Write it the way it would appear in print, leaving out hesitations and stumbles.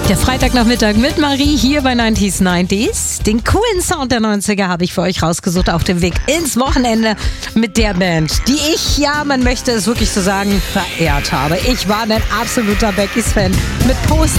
Der Freitagnachmittag mit Marie hier bei 90s 90s. Den coolen Sound der 90er habe ich für euch rausgesucht auf dem Weg ins Wochenende mit der Band, die ich, ja, man möchte es wirklich so sagen, verehrt habe. Ich war ein absoluter Beckys-Fan mit Post